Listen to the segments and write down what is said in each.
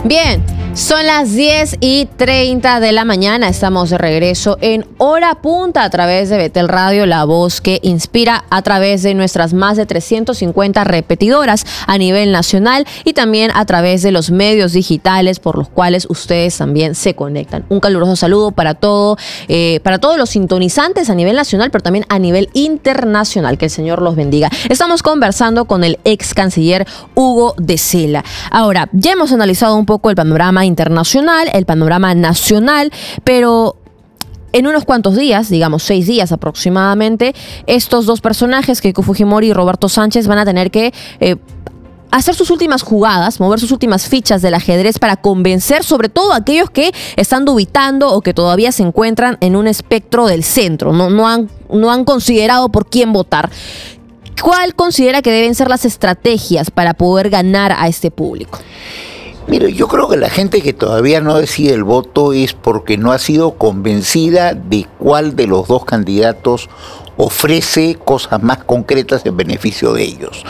Bien, son las 10:30 de la mañana. Estamos de regreso en Hora Punta a través de Betel Radio, la voz que inspira, a través de nuestras más de 350 repetidoras a nivel nacional y también a través de los medios digitales por los cuales ustedes también se conectan. Un caluroso saludo para todos los sintonizantes a nivel nacional, pero también a nivel internacional. Que el Señor los bendiga. Estamos conversando con el ex canciller Hugo de Sela. Ahora, ya hemos analizado un poco el panorama internacional, el panorama nacional, pero en unos cuantos días, digamos 6 días aproximadamente, estos dos personajes, Keiko Fujimori y Roberto Sánchez, van a tener que hacer sus últimas jugadas, mover sus últimas fichas del ajedrez para convencer sobre todo a aquellos que están dubitando o que todavía se encuentran en un espectro del centro, no han considerado por quién votar. ¿Cuál considera que deben ser las estrategias para poder ganar a este público? Mire, yo creo que la gente que todavía no decide el voto es porque no ha sido convencida de cuál de los dos candidatos ofrece cosas más concretas en beneficio de ellos.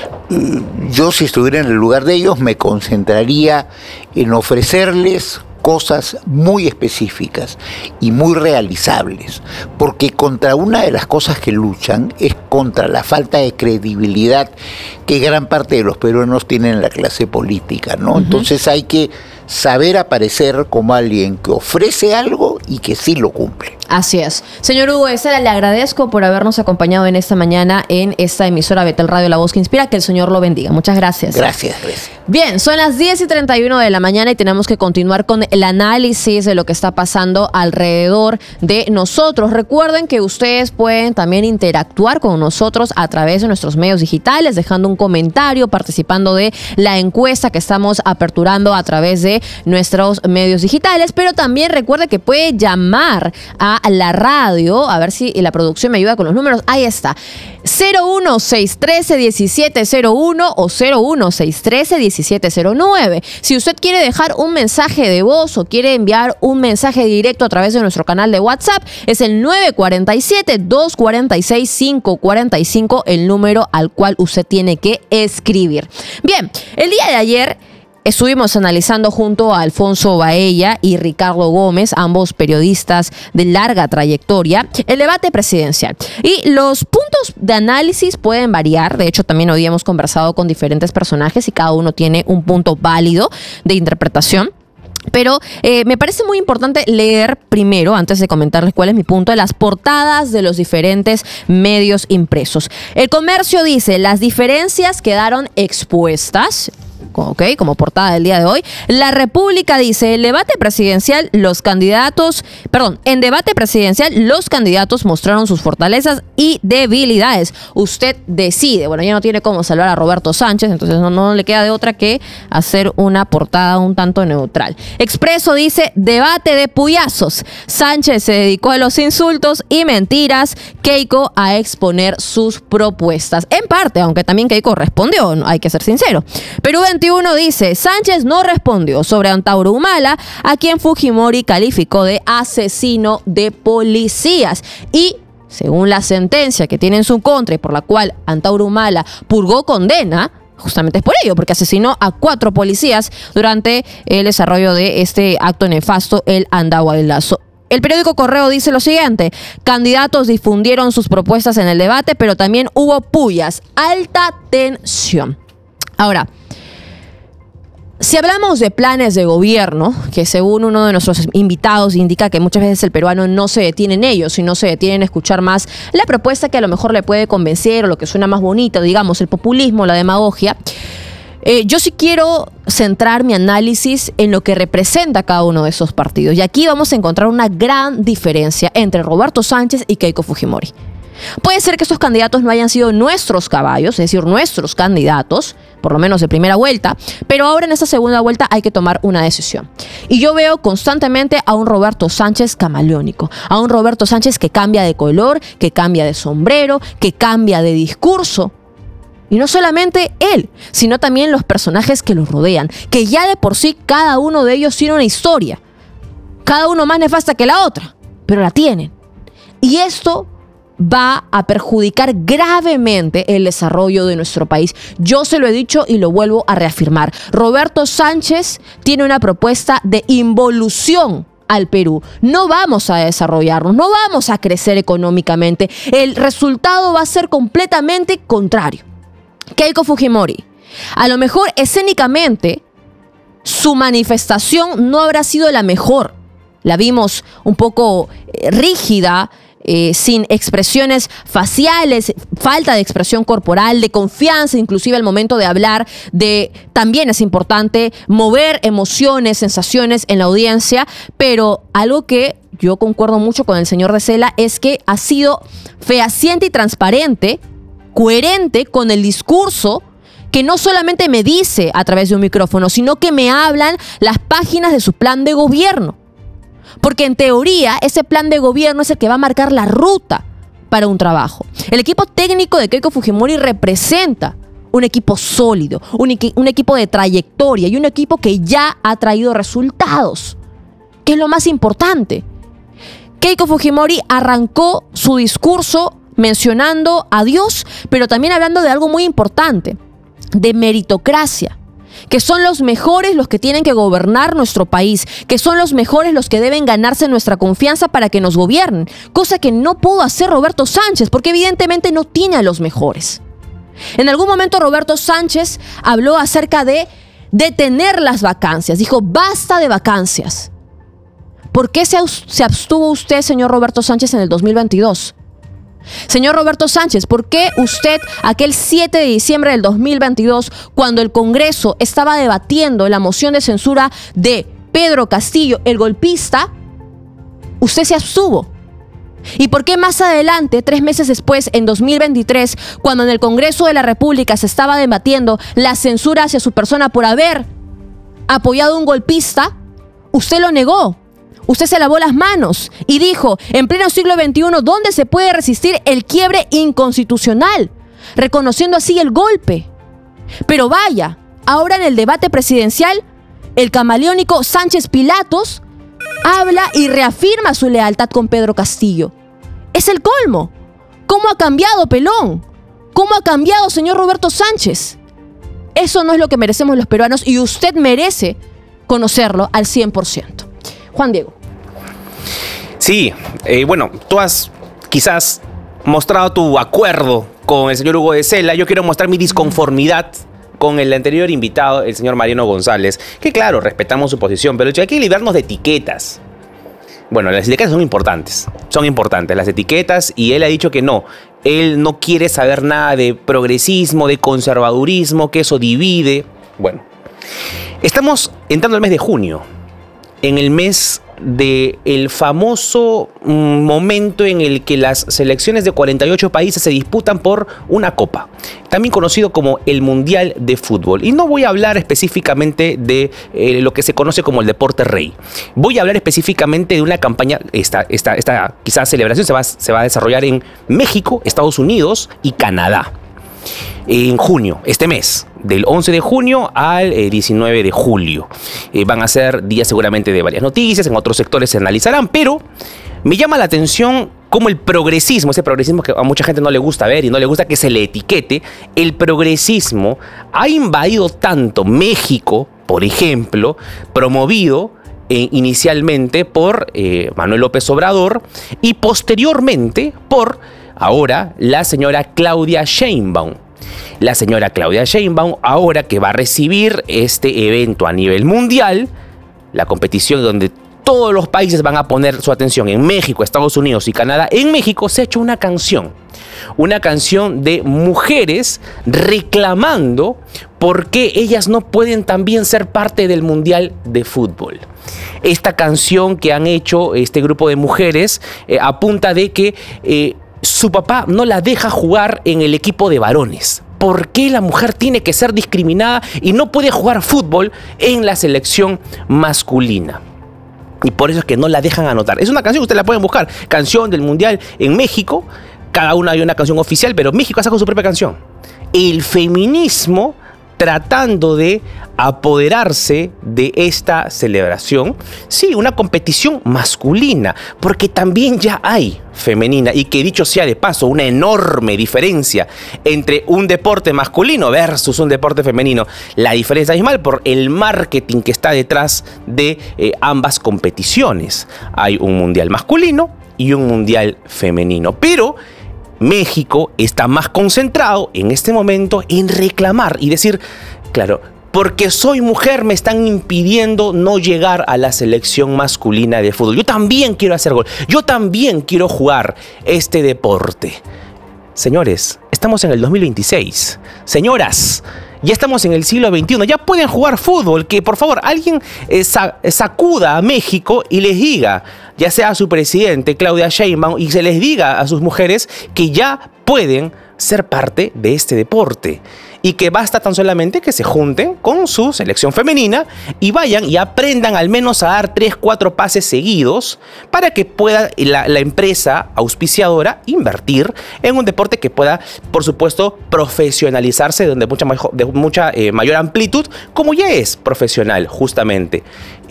Yo, si estuviera en el lugar de ellos, me concentraría en ofrecerles cosas muy específicas y muy realizables, porque contra una de las cosas que luchan es contra la falta de credibilidad que gran parte de los peruanos tienen en la clase política, ¿no? Uh-huh. Entonces hay que saber aparecer como alguien que ofrece algo y que sí lo cumple. Así es. Señor Hugo de Sela, le agradezco por habernos acompañado en esta mañana en esta emisora Betel Radio, la voz que inspira. Que el Señor lo bendiga. Muchas gracias. Gracias. Bien, son las 10:31 de la mañana y tenemos que continuar con el análisis de lo que está pasando alrededor de nosotros. Recuerden que ustedes pueden también interactuar con nosotros a través de nuestros medios digitales, dejando un comentario, participando de la encuesta que estamos aperturando a través de nuestros medios digitales, pero también recuerde que puede llamar a la radio, a ver si la producción me ayuda con los números. Ahí está, 01613-1701 o 01613-1709. Si usted quiere dejar un mensaje de voz o quiere enviar un mensaje directo a través de nuestro canal de WhatsApp, es el 947-246-545, el número al cual usted tiene que escribir. Bien, el día de ayer estuvimos analizando junto a Alfonso Baella y Ricardo Gómez, ambos periodistas de larga trayectoria, el debate presidencial. Y los puntos de análisis pueden variar. De hecho, también hoy hemos conversado con diferentes personajes y cada uno tiene un punto válido de interpretación. Pero me parece muy importante leer primero, antes de comentarles cuál es mi punto, de las portadas de los diferentes medios impresos. El Comercio dice: las diferencias quedaron expuestas. Okay, como portada del día de hoy. La República dice: en debate presidencial los candidatos mostraron sus fortalezas y debilidades. Usted decide. Bueno, ya no tiene cómo salvar a Roberto Sánchez, entonces no le queda de otra que hacer una portada un tanto neutral. Expreso dice: debate de puyazos. Sánchez se dedicó a los insultos y mentiras, Keiko a exponer sus propuestas. En parte, aunque también Keiko respondió, hay que ser sincero. Perú 21 dice: Sánchez no respondió sobre Antauro Humala, a quien Fujimori calificó de asesino de policías. Y según la sentencia que tiene en su contra y por la cual Antauro Humala purgó condena, justamente es por ello, porque asesinó a 4 policías durante el desarrollo de este acto nefasto, el Andahuaylazo. El periódico Correo dice lo siguiente: candidatos difundieron sus propuestas en el debate, pero también hubo pullas. Alta tensión. Ahora, si hablamos de planes de gobierno, que según uno de nuestros invitados indica que muchas veces el peruano no se detiene en ello, sino se detiene en escuchar más la propuesta que a lo mejor le puede convencer o lo que suena más bonito, digamos, el populismo, la demagogia. Yo sí quiero centrar mi análisis en lo que representa cada uno de esos partidos. Y aquí vamos a encontrar una gran diferencia entre Roberto Sánchez y Keiko Fujimori. Puede ser que estos candidatos no hayan sido nuestros caballos, es decir, nuestros candidatos, por lo menos de primera vuelta, pero ahora en esta segunda vuelta hay que tomar una decisión. Y yo veo constantemente a un Roberto Sánchez camaleónico, a un Roberto Sánchez que cambia de color, que cambia de sombrero, que cambia de discurso. Y no solamente él, sino también los personajes que los rodean, que ya de por sí cada uno de ellos tiene una historia, cada uno más nefasta que la otra, pero la tienen. Y esto va a perjudicar gravemente el desarrollo de nuestro país. Yo se lo he dicho y lo vuelvo a reafirmar. Roberto Sánchez tiene una propuesta de involución al Perú. No vamos a desarrollarnos, no vamos a crecer económicamente. El resultado va a ser completamente contrario. Keiko Fujimori, a lo mejor escénicamente su manifestación no habrá sido la mejor. La vimos un poco rígida, sin expresiones faciales, falta de expresión corporal, de confianza, inclusive al momento de hablar. También es importante mover emociones, sensaciones en la audiencia, pero algo que yo concuerdo mucho con el señor de Cela es que ha sido fehaciente y transparente, coherente con el discurso que no solamente me dice a través de un micrófono, sino que me hablan las páginas de su plan de gobierno. Porque en teoría ese plan de gobierno es el que va a marcar la ruta para un trabajo. El equipo técnico de Keiko Fujimori representa un equipo sólido, un equipo de trayectoria y un equipo que ya ha traído resultados, que es lo más importante. Keiko Fujimori arrancó su discurso mencionando a Dios, pero también hablando de algo muy importante, de meritocracia. Que son los mejores los que tienen que gobernar nuestro país, que son los mejores los que deben ganarse nuestra confianza para que nos gobiernen, cosa que no pudo hacer Roberto Sánchez, porque evidentemente no tiene a los mejores. En algún momento Roberto Sánchez habló acerca de detener las vacancias, dijo basta de vacancias. ¿Por qué se abstuvo usted, señor Roberto Sánchez, en el 2022? Señor Roberto Sánchez, ¿por qué usted aquel 7 de diciembre del 2022, cuando el Congreso estaba debatiendo la moción de censura de Pedro Castillo, el golpista, usted se abstuvo? ¿Y por qué más adelante, 3 meses después, en 2023, cuando en el Congreso de la República se estaba debatiendo la censura hacia su persona por haber apoyado a un golpista, usted lo negó? Usted se lavó las manos y dijo, en pleno siglo XXI, ¿dónde se puede resistir el quiebre inconstitucional? Reconociendo así el golpe. Pero vaya, ahora en el debate presidencial, el camaleónico Sánchez Pilatos habla y reafirma su lealtad con Pedro Castillo. Es el colmo. ¿Cómo ha cambiado, pelón? ¿Cómo ha cambiado, señor Roberto Sánchez? Eso no es lo que merecemos los peruanos y usted merece conocerlo al 100%. Juan Diego. Sí, bueno, tú has quizás mostrado tu acuerdo con el señor Hugo de Cela. Yo quiero mostrar mi disconformidad con el anterior invitado, el señor Mariano González, que claro, respetamos su posición, pero hay que librarnos de etiquetas. Bueno, las etiquetas son importantes las etiquetas, y él ha dicho que no. Él no quiere saber nada de progresismo, de conservadurismo, que eso divide. Bueno, estamos entrando al mes de junio, en el mes del famoso momento en el que las selecciones de 48 países se disputan por una copa, también conocido como el Mundial de Fútbol. Y no voy a hablar específicamente de lo que se conoce como el deporte rey. Voy a hablar específicamente de una campaña. Esta quizás celebración se va a desarrollar en México, Estados Unidos y Canadá. En junio, este mes, del 11 de junio al 19 de julio. Van a ser días seguramente de varias noticias, en otros sectores se analizarán, pero me llama la atención cómo el progresismo, ese progresismo que a mucha gente no le gusta ver y no le gusta que se le etiquete, el progresismo ha invadido tanto México, por ejemplo, promovido inicialmente por Manuel López Obrador y posteriormente por ahora la señora Claudia Sheinbaum. La señora Claudia Sheinbaum, ahora que va a recibir este evento a nivel mundial, la competición donde todos los países van a poner su atención en México, Estados Unidos y Canadá. En México se ha hecho una canción de mujeres reclamando por qué ellas no pueden también ser parte del Mundial de Fútbol. Esta canción que han hecho este grupo de mujeres apunta de que su papá no la deja jugar en el equipo de varones. ¿Por qué la mujer tiene que ser discriminada y no puede jugar fútbol en la selección masculina? Y por eso es que no la dejan anotar. Es una canción, ustedes la pueden buscar. Canción del Mundial en México. Cada una hay una canción oficial, pero México ha sacado su propia canción. El feminismo tratando de apoderarse de esta celebración. Sí, una competición masculina, porque también ya hay femenina, y que dicho sea de paso, una enorme diferencia entre un deporte masculino versus un deporte femenino. La diferencia es mal por el marketing que está detrás de ambas competiciones. Hay un mundial masculino y un mundial femenino, pero México está más concentrado en este momento en reclamar y decir, claro, porque soy mujer me están impidiendo no llegar a la selección masculina de fútbol. Yo también quiero hacer gol, yo también quiero jugar este deporte. Señores, estamos en el 2026. Señoras, ya estamos en el siglo XXI, ya pueden jugar fútbol. Que por favor alguien sacuda a México y les diga, ya sea a su presidente Claudia Sheinbaum, y se les diga a sus mujeres que ya pueden ser parte de este deporte. Y que basta tan solamente que se junten con su selección femenina y vayan y aprendan al menos a dar 3-4 pases seguidos para que pueda la empresa auspiciadora invertir en un deporte que pueda, por supuesto, profesionalizarse de mucha mayor amplitud, como ya es profesional justamente.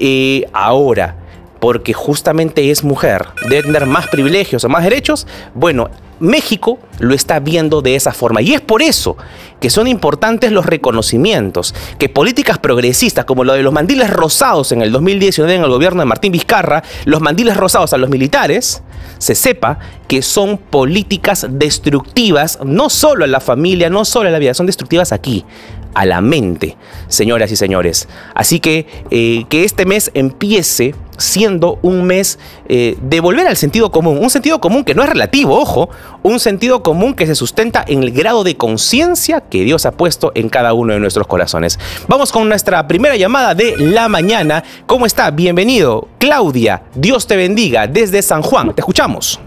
Ahora, porque justamente es mujer, debe tener más privilegios o más derechos. Bueno, México lo está viendo de esa forma, y es por eso que son importantes los reconocimientos, que políticas progresistas como lo de los mandiles rosados en el 2019 en el gobierno de Martín Vizcarra, los mandiles rosados a los militares, se sepa que son políticas destructivas, no solo a la familia, no solo a la vida, son destructivas aquí, a la mente, señoras y señores. Así que este mes empiece siendo un mes de volver al sentido común, un sentido común que no es relativo, ojo, un sentido común que se sustenta en el grado de conciencia que Dios ha puesto en cada uno de nuestros corazones. Vamos con nuestra primera llamada de la mañana. ¿Cómo está? Bienvenido, Claudia. Dios te bendiga desde San Juan. Te escuchamos.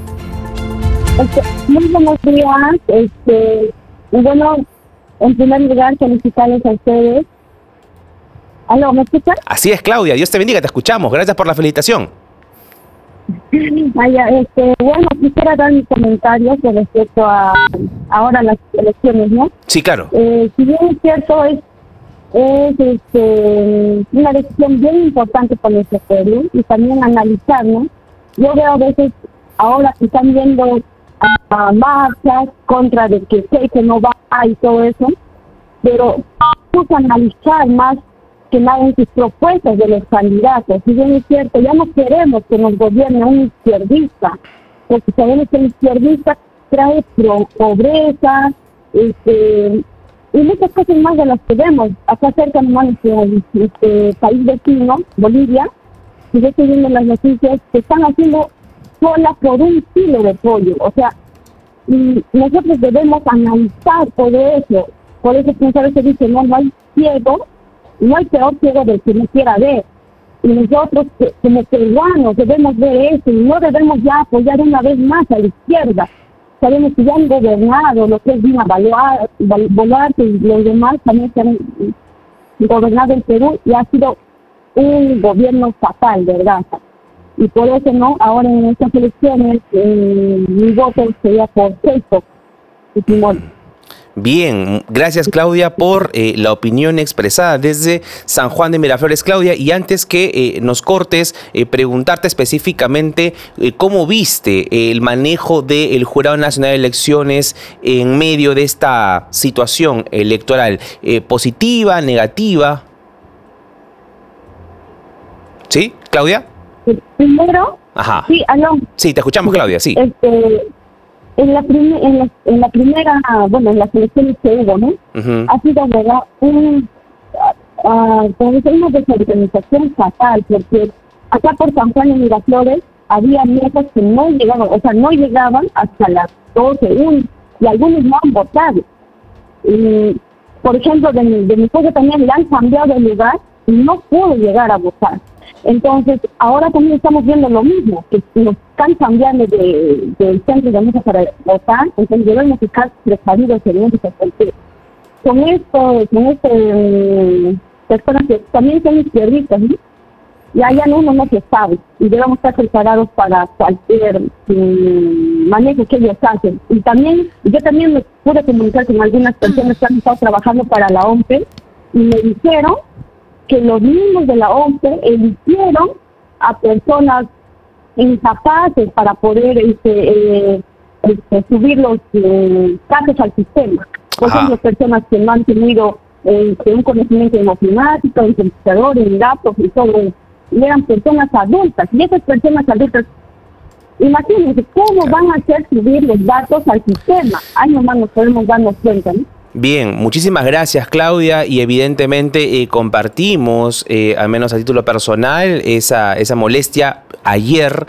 Muy buenos días. Bueno, en primer lugar, felicitarles a ustedes. ¿Aló, me escuchan? Así es, Claudia. Dios te bendiga. Te escuchamos. Gracias por la felicitación. Bueno, quisiera dar mis comentarios con respecto a ahora las elecciones, ¿no? Sí, claro. Si bien es cierto, es una decisión bien importante para nuestro pueblo, y también analizar, ¿no? Yo veo a veces ahora que están viendo a marchas contra de que sé que no va y todo eso, pero vamos a analizar más que nada en sus propuestas de los candidatos. Si bien es cierto, ya no queremos que nos gobierne un izquierdista, porque sabemos que el izquierdista trae pobreza, y muchas cosas más de las que vemos. Acá cerca nomás este país vecino, Bolivia, y yo estoy viendo las noticias que están haciendo sola por un kilo de pollo. O sea, y nosotros debemos analizar todo eso. Por eso muchas veces dice, no hay ciego, no hay peor ciego del que no quiera ver. Y nosotros como peruanos debemos ver eso, y no debemos ya apoyar una vez más a la izquierda. Sabemos que ya han gobernado lo que es Dina Boluarte y los demás también que han gobernado el Perú, y ha sido un gobierno fatal, ¿verdad? Y por eso, ¿no? Ahora en estas elecciones mi voto sería por Keiko Fujimori. Bien, gracias, Claudia, por la opinión expresada desde San Juan de Miraflores. Claudia, y antes que nos cortes, preguntarte específicamente cómo viste el manejo del Jurado Nacional de Elecciones en medio de esta situación electoral, positiva, negativa. ¿Sí, Claudia? Primero, ajá. Sí, aló. Sí, te escuchamos, Claudia, sí. En la primera, bueno, en las elecciones que hubo, ¿no? Uh-huh. Ha sido, ¿verdad?, una desorganización fatal, porque acá por San Juan de Miraflores había mesas que no llegaban, o sea, no llegaban hasta las 12, 1, y algunos no han votado. Y, por ejemplo, de mi esposo también le han cambiado de lugar y no pudo llegar a votar. Entonces, ahora también estamos viendo lo mismo, que nos están cambiando del centro de mesa para votar, entonces debemos estar preparados en eso, porque con personas que también son izquierdistas, ¿no? ya uno no se sabe y debemos estar preparados para cualquier manejo que ellos hacen. Y también, yo también me pude comunicar con algunas personas que han estado trabajando para la OMPE y me dijeron que los mismos de la OMPE eligieron a personas incapaces para poder subir los casos al sistema. Por ejemplo, personas que no han tenido un conocimiento en matemáticas, en computadores, en datos y todo eso. Y eran personas adultas. Y esas personas adultas, imagínense cómo van a hacer subir los datos al sistema. Ahí nomás nos podemos darnos cuenta, ¿no? Bien, muchísimas gracias, Claudia, y evidentemente compartimos, al menos a título personal, esa molestia. Ayer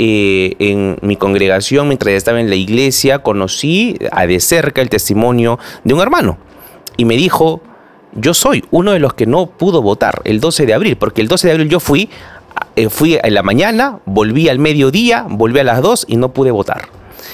en mi congregación, mientras estaba en la iglesia, conocí de cerca el testimonio de un hermano y me dijo: yo soy uno de los que no pudo votar el 12 de abril, porque el 12 de abril yo fui en la mañana, volví al mediodía, volví a las 2 y no pude votar.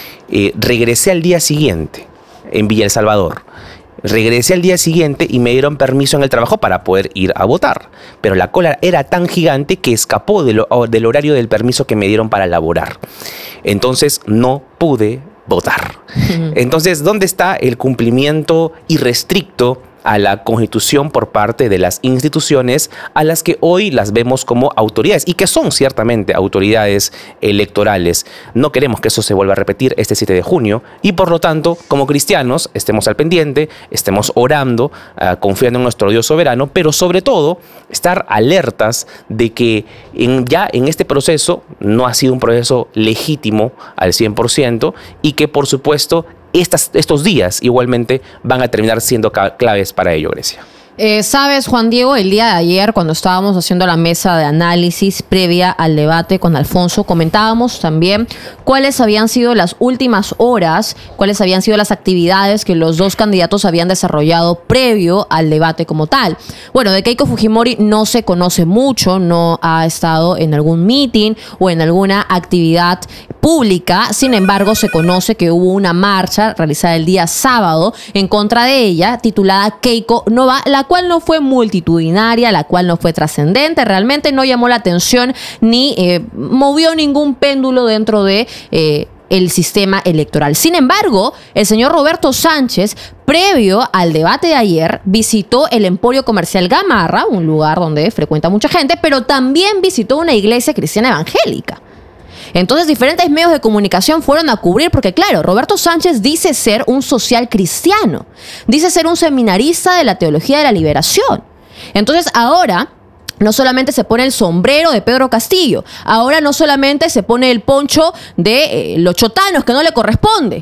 Regresé al día siguiente en Villa El Salvador. Regresé al día siguiente y me dieron permiso en el trabajo para poder ir a votar. Pero la cola era tan gigante que escapó del horario del permiso que me dieron para laborar. Entonces no pude votar. Entonces, ¿dónde está el cumplimiento irrestricto a la Constitución por parte de las instituciones a las que hoy las vemos como autoridades y que son ciertamente autoridades electorales? No queremos que eso se vuelva a repetir este 7 de junio y por lo tanto, como cristianos, estemos al pendiente, estemos orando, confiando en nuestro Dios soberano, pero sobre todo estar alertas de que ya en este proceso no ha sido un proceso legítimo al 100% y que por supuesto estos días igualmente van a terminar siendo claves para ello, Grecia. Sabes, Juan Diego, el día de ayer cuando estábamos haciendo la mesa de análisis previa al debate con Alfonso, comentábamos también cuáles habían sido las últimas horas, cuáles habían sido las actividades que los dos candidatos habían desarrollado previo al debate como tal. Bueno, de Keiko Fujimori no se conoce mucho, no ha estado en algún meeting o en alguna actividad pública. Sin embargo, se conoce que hubo una marcha realizada el día sábado en contra de ella, titulada Keiko no va, la cual no fue multitudinaria, la cual no fue trascendente, realmente no llamó la atención ni movió ningún péndulo dentro de el sistema electoral. Sin embargo, el señor Roberto Sánchez, previo al debate de ayer, visitó el Emporio Comercial Gamarra, un lugar donde frecuenta mucha gente, pero también visitó una iglesia cristiana evangélica. Entonces, diferentes medios de comunicación fueron a cubrir, porque claro, Roberto Sánchez dice ser un social cristiano, dice ser un seminarista de la teología de la liberación. Entonces, ahora no solamente se pone el sombrero de Pedro Castillo, ahora no solamente se pone el poncho de los chotanos, que no le corresponde.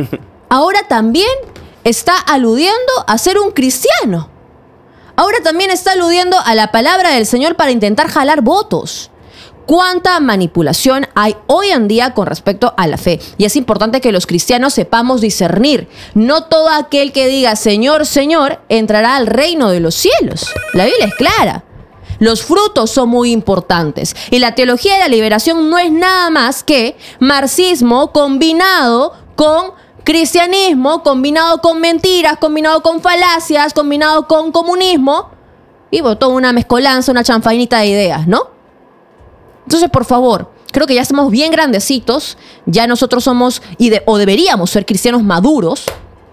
Ahora también está aludiendo a ser un cristiano. Ahora también está aludiendo a la palabra del Señor para intentar jalar votos. ¿Cuánta manipulación hay hoy en día con respecto a la fe? Y es importante que los cristianos sepamos discernir. No todo aquel que diga Señor, Señor, entrará al reino de los cielos. La Biblia es clara. Los frutos son muy importantes. Y la teología de la liberación no es nada más que marxismo combinado con cristianismo, combinado con mentiras, combinado con falacias, combinado con comunismo. Y toda una mezcolanza, una chanfainita de ideas, ¿no? Entonces, por favor, creo que ya estamos bien grandecitos, ya nosotros somos o deberíamos ser cristianos maduros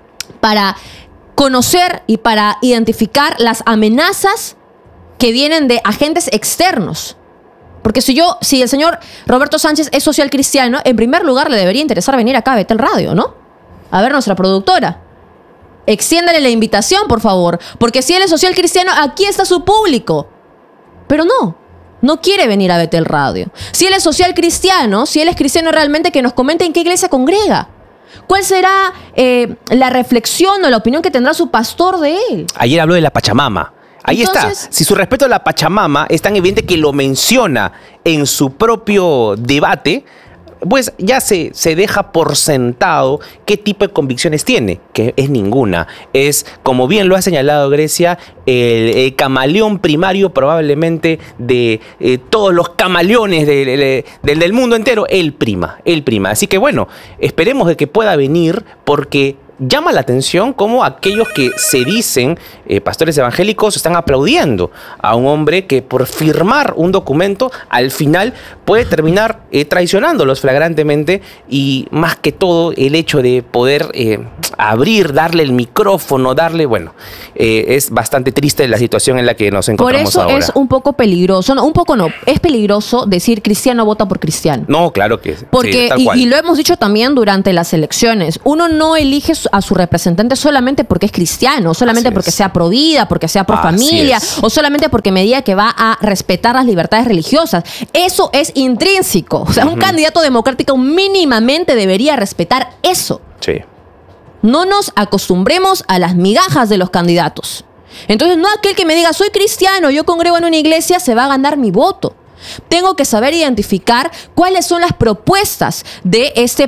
para conocer y para identificar las amenazas que vienen de agentes externos. Porque si el señor Roberto Sánchez es social cristiano, en primer lugar le debería interesar venir acá a Betel Radio, ¿no? A ver nuestra productora. Extiéndale la invitación, por favor, porque si él es social cristiano, aquí está su público. Pero no quiere venir a Betel Radio. Si él es social cristiano, si él es cristiano realmente, que nos comente en qué iglesia congrega. ¿Cuál será la reflexión o la opinión que tendrá su pastor de él? Ayer habló de la Pachamama. Ahí entonces, está. Si su respeto a la Pachamama es tan evidente que lo menciona en su propio debate, pues ya se deja por sentado qué tipo de convicciones tiene, que es ninguna. Es, como bien lo ha señalado Grecia, el camaleón primario probablemente de todos los camaleones del mundo entero, él prima. Así que bueno, esperemos de que pueda venir porque llama la atención cómo aquellos que se dicen pastores evangélicos están aplaudiendo a un hombre que por firmar un documento al final puede terminar traicionándolos flagrantemente, y más que todo el hecho de poder abrir, darle el micrófono, es bastante triste la situación en la que nos encontramos ahora. Por eso es un poco peligroso, es peligroso decir cristiano vota por cristiano. No, claro que sí. Porque, tal cual. y lo hemos dicho también durante las elecciones, uno no elige a su representante solamente porque es cristiano, solamente porque sea pro vida, porque sea pro familia, o solamente porque me diga que va a respetar las libertades religiosas. Eso es intrínseco. O sea, un candidato democrático mínimamente debería respetar eso. Sí. No nos acostumbremos a las migajas de los candidatos. Entonces, no aquel que me diga, soy cristiano, yo congrego en una iglesia, se va a ganar mi voto. Tengo que saber identificar cuáles son las propuestas de este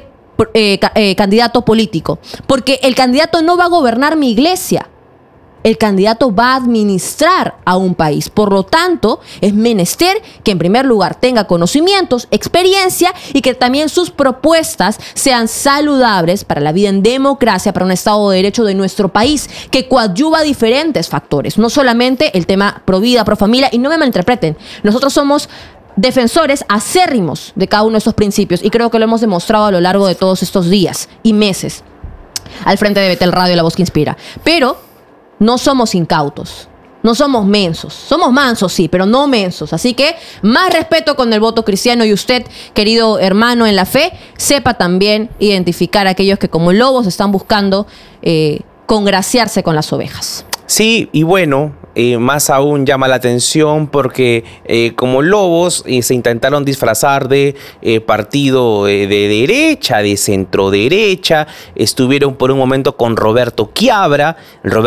candidato político. Porque el candidato no va a gobernar mi iglesia. El candidato va a administrar a un país. Por lo tanto, es menester que en primer lugar tenga conocimientos, experiencia, y que también sus propuestas sean saludables para la vida en democracia, para un Estado de Derecho de nuestro país, que coadyuva diferentes factores. No solamente el tema pro vida, pro familia, y no me malinterpreten. Nosotros somos defensores acérrimos de cada uno de estos principios, y creo que lo hemos demostrado a lo largo de todos estos días y meses al frente de Betel Radio, la voz que inspira. Pero no somos incautos, no somos mensos. Somos mansos, sí, pero no mensos. Así que más respeto con el voto cristiano, y usted, querido hermano en la fe, sepa también identificar a aquellos que como lobos están buscando congraciarse con las ovejas. Sí, y bueno, más aún llama la atención porque como lobos se intentaron disfrazar de partido de derecha, de centro derecha. Estuvieron por un momento con Roberto Quiabra,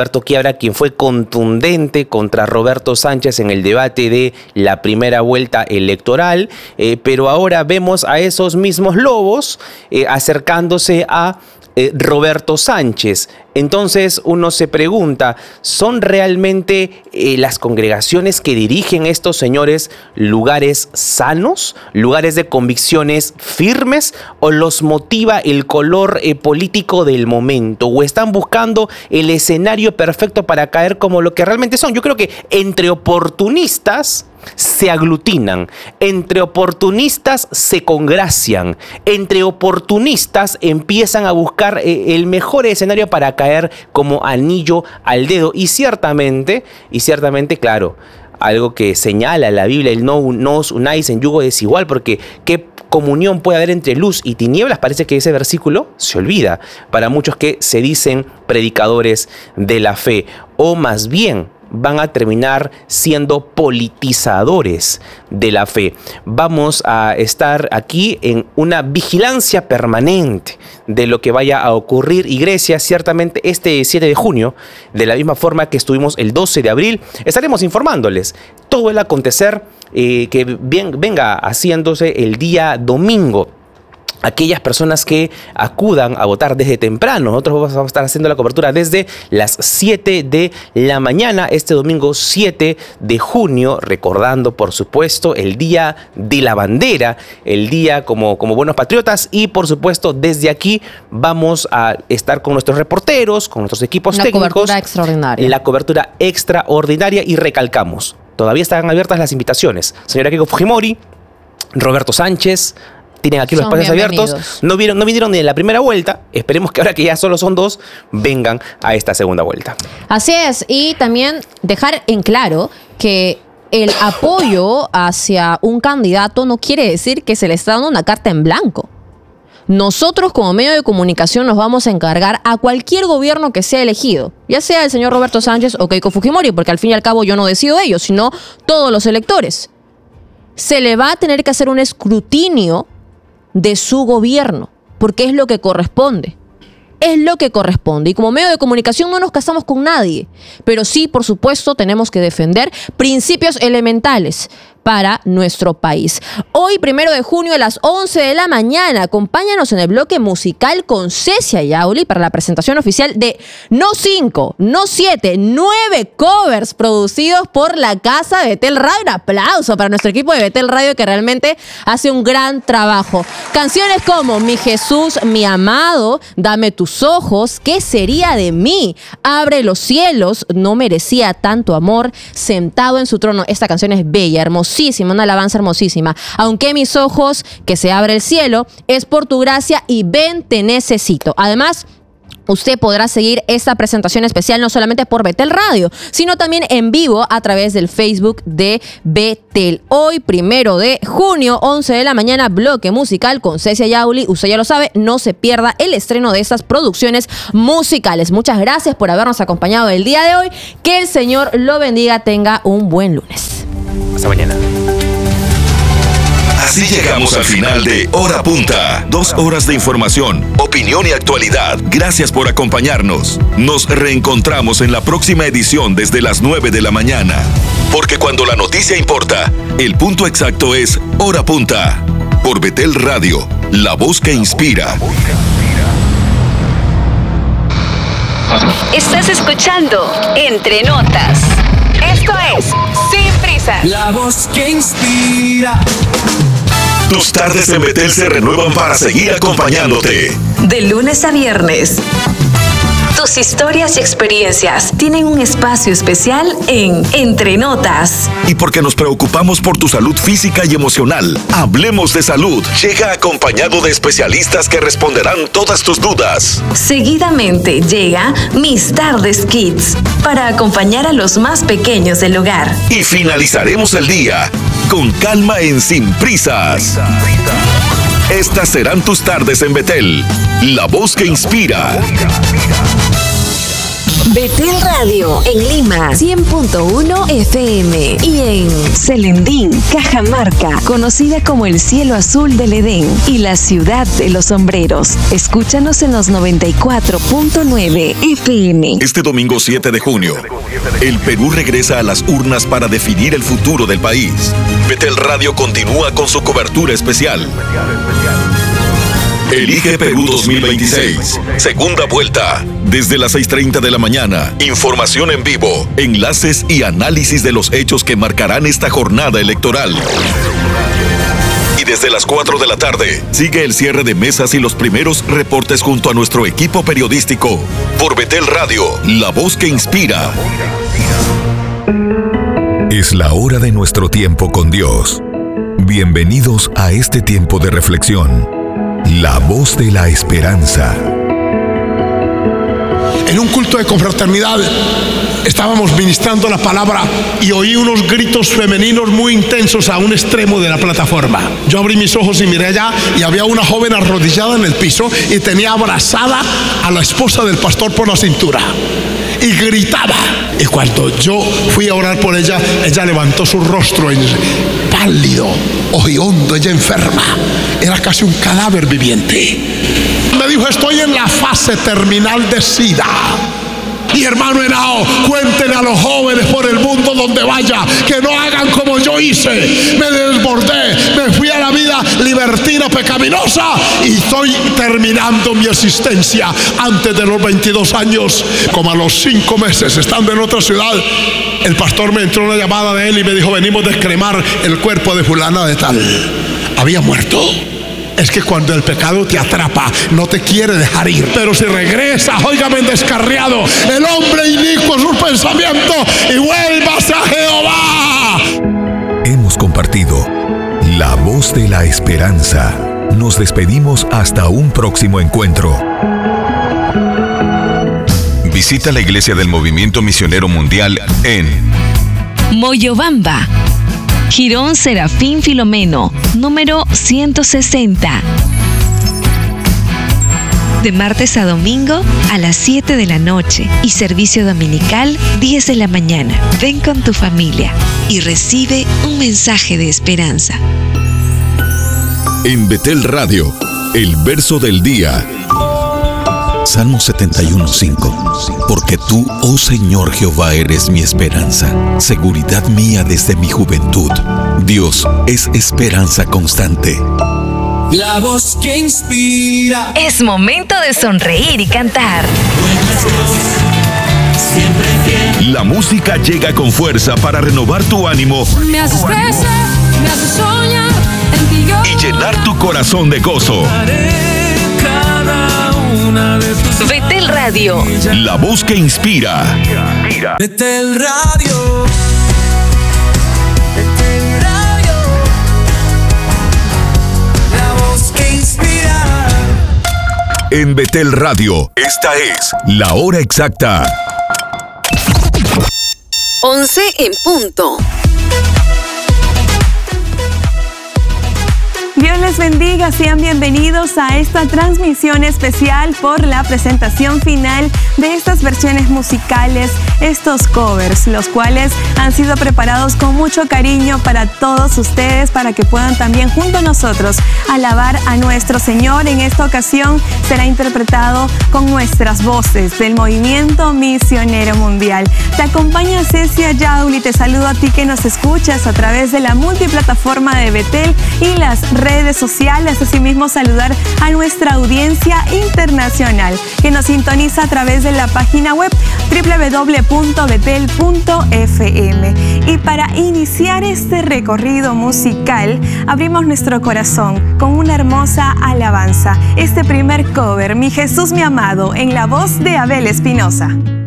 quien fue contundente contra Roberto Sánchez en el debate de la primera vuelta electoral, pero ahora vemos a esos mismos lobos acercándose a Roberto Sánchez. Entonces uno se pregunta, ¿son realmente las congregaciones que dirigen estos señores lugares sanos, lugares de convicciones firmes, o los motiva el color político del momento, o están buscando el escenario perfecto para caer como lo que realmente son? Yo creo que entre oportunistas se aglutinan, entre oportunistas se congracian, entre oportunistas empiezan a buscar el mejor escenario para caer como anillo al dedo. Y ciertamente, claro, algo que señala la Biblia, el no os unáis en yugo desigual, porque ¿qué comunión puede haber entre luz y tinieblas? Parece que ese versículo se olvida para muchos que se dicen predicadores de la fe, o más bien van a terminar siendo politizadores de la fe. Vamos a estar aquí en una vigilancia permanente de lo que vaya a ocurrir. Iglesia, ciertamente este 7 de junio, de la misma forma que estuvimos el 12 de abril, estaremos informándoles todo el acontecer que venga haciéndose el día domingo. Aquellas personas que acudan a votar desde temprano, nosotros vamos a estar haciendo la cobertura desde las 7 de la mañana, este domingo 7 de junio, recordando por supuesto el Día de la Bandera, el día como buenos patriotas, y por supuesto desde aquí vamos a estar con nuestros reporteros, con nuestros equipos técnicos. La cobertura extraordinaria. La cobertura extraordinaria, y recalcamos, todavía están abiertas las invitaciones. Señora Keiko Fujimori, Roberto Sánchez, tienen aquí los espacios abiertos. No vinieron ni en la primera vuelta. Esperemos que ahora que ya solo son 2, vengan a esta segunda vuelta. Así es. Y también dejar en claro que el apoyo hacia un candidato no quiere decir que se le está dando una carta en blanco. Nosotros como medio de comunicación nos vamos a encargar a cualquier gobierno que sea elegido, ya sea el señor Roberto Sánchez o Keiko Fujimori, porque al fin y al cabo yo no decido ellos, sino todos los electores. Se le va a tener que hacer un escrutinio de su gobierno, porque es lo que corresponde. Es lo que corresponde. Y como medio de comunicación no nos casamos con nadie, pero sí, por supuesto, tenemos que defender principios elementales para nuestro país. Hoy, 1 de junio, a las 11 de la mañana, acompáñanos en el bloque musical con Cecia Yauli para la presentación oficial de no 5, no 7, 9 covers producidos por la casa de Betel Radio. Un aplauso para nuestro equipo de Betel Radio que realmente hace un gran trabajo. Canciones como Mi Jesús, Mi Amado, Dame tus ojos, ¿Qué sería de mí? Abre los cielos, No merecía tanto amor, Sentado en su trono. Esta canción es bella, hermosísima, una alabanza hermosísima. Aunque mis ojos, Que se abre el cielo, Es por tu gracia y Ven, te necesito. Además, usted podrá seguir esta presentación especial no solamente por Betel Radio, sino también en vivo a través del Facebook de Betel. Hoy, 1 de junio, 11 de la mañana, bloque musical con Cecia Yauli. Usted ya lo sabe, no se pierda el estreno de estas producciones musicales. Muchas gracias por habernos acompañado el día de hoy. Que el Señor lo bendiga. Tenga un buen lunes. Hasta mañana. Así llegamos al final de Hora Punta. 2 horas de información, opinión y actualidad. Gracias por acompañarnos. Nos reencontramos en la próxima edición desde las 9 de la mañana. Porque cuando la noticia importa, el punto exacto es Hora Punta. Por Betel Radio, la voz que inspira. Estás escuchando Entre Notas. Esto es Sin Prisas. La voz que inspira. Tus tardes en Betel se renuevan para seguir acompañándote. De lunes a viernes. Tus historias y experiencias tienen un espacio especial en Entre Notas. Y porque nos preocupamos por tu salud física y emocional, Hablemos de Salud llega acompañado de especialistas que responderán todas tus dudas. Seguidamente llega Mis Tardes Kids para acompañar a los más pequeños del hogar. Y finalizaremos el día con calma en Sin Prisas. Estas serán tus tardes en Betel, la voz que inspira. Betel Radio en Lima 100.1 FM y en Selendín, Cajamarca, conocida como el cielo azul del Edén y la ciudad de los sombreros. Escúchanos en los 94.9 FM. Este domingo 7 de junio, el Perú regresa a las urnas para definir el futuro del país. Betel Radio continúa con su cobertura especial. Elige Perú 2026. Segunda vuelta. Desde las 6:30 de la mañana. Información en vivo, enlaces y análisis de los hechos que marcarán esta jornada electoral. Y desde las 4 de la tarde, sigue el cierre de mesas y los primeros reportes junto a nuestro equipo periodístico. Por Betel Radio, la voz que inspira. Es la hora de nuestro tiempo con Dios. Bienvenidos a este tiempo de reflexión. La voz de la esperanza. En un culto de confraternidad estábamos ministrando la palabra y oí unos gritos femeninos muy intensos a un extremo de la plataforma. Yo abrí mis ojos y miré allá y había una joven arrodillada en el piso y tenía abrazada a la esposa del pastor por la cintura y gritaba. Y cuando yo fui a orar por ella, ella levantó su rostro pálido, ojihondo, ella enferma. Era casi un cadáver viviente. Me dijo: estoy en la fase terminal de SIDA. Y hermano Henao, cuéntenle a los jóvenes por el mundo donde vaya que no hagan como yo hice. Me desbordé, me fui a la vida libertina, pecaminosa y estoy terminando mi existencia antes de los 22 años. Como a los 5 meses, estando en otra ciudad, el pastor me entró una llamada de él y me dijo: venimos a descremar el cuerpo de fulana de tal. Había muerto. Es que cuando el pecado te atrapa, no te quiere dejar ir. Pero si regresas, óigame, descarriado, el hombre inicuo en sus pensamientos, y vuelvas a Jehová. Hemos compartido la voz de la esperanza. Nos despedimos hasta un próximo encuentro. Visita la iglesia del Movimiento Misionero Mundial en Moyobamba, Girón Serafín Filomeno, número 160. De martes a domingo a las 7 de la noche y servicio dominical 10 de la mañana. Ven con tu familia y recibe un mensaje de esperanza. En Betel Radio, el verso del día. Salmo 71:5. Porque tú, oh Señor Jehová, eres mi esperanza, seguridad mía desde mi juventud. Dios es esperanza constante. La voz que inspira. Es momento de sonreír y cantar. Siempre fiel. La música llega con fuerza para renovar tu ánimo Me haces crecer, me haces soñar, en ti yo y llenar tu corazón de gozo. Haré cada una de tus Betel Radio. La voz que inspira. Betel Radio. Betel Radio. La voz que inspira. En Betel Radio, esta es la hora exacta. 11 en punto. Dios les bendiga, sean bienvenidos a esta transmisión especial por la presentación final de estas versiones musicales, estos covers, los cuales han sido preparados con mucho cariño para todos ustedes, para que puedan también junto a nosotros alabar a nuestro Señor. En esta ocasión será interpretado con nuestras voces del Movimiento Misionero Mundial. Te acompaña Cecia Yauli, te saludo a ti que nos escuchas a través de la multiplataforma de Betel y las redes sociales. Asimismo, saludar a nuestra audiencia internacional que nos sintoniza a través de la página web www.betel.fm. Y para iniciar este recorrido musical, abrimos nuestro corazón con una hermosa alabanza. Este primer cover, Mi Jesús, mi amado, en la voz de Abel Espinosa.